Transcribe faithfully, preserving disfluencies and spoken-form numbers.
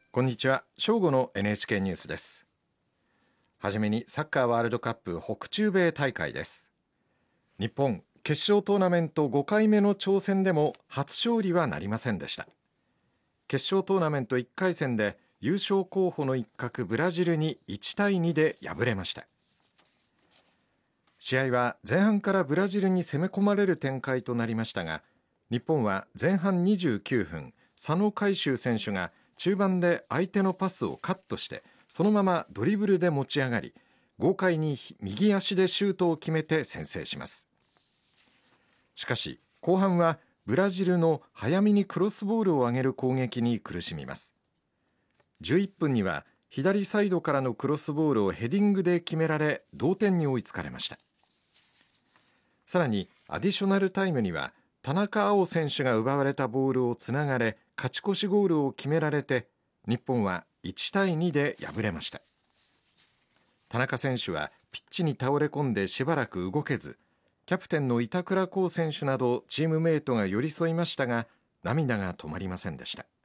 こんにちは。正午の エヌエイチケー ニュースです。はじめにサッカーワールドカップ北中米大会です。日本決勝トーナメントごかいめの挑戦でも初勝利はなりませんでした。決勝トーナメントいっかい戦で優勝候補の一角ブラジルにいちたいにで敗れました。試合は前半からブラジルに攻め込まれる展開となりましたが、日本は前半にじゅうきゅうふん、佐野海舟選手が中盤で相手のパスをカットしてそのままドリブルで持ち上がり、豪快に右足でシュートを決めて先制します。しかし後半はブラジルの早めにクロスボールを上げる攻撃に苦しみます。じゅういっぷんには左サイドからのクロスボールをヘディングで決められ同点に追いつかれました。さらにアディショナルタイムには田中碧選手が奪われたボールをつながれ勝ち越しゴールを決められて日本はいちたいにで敗れました。田中選手はピッチに倒れ込んでしばらく動けず、キャプテンの板倉滉選手などチームメイトが寄り添いましたが涙が止まりませんでした。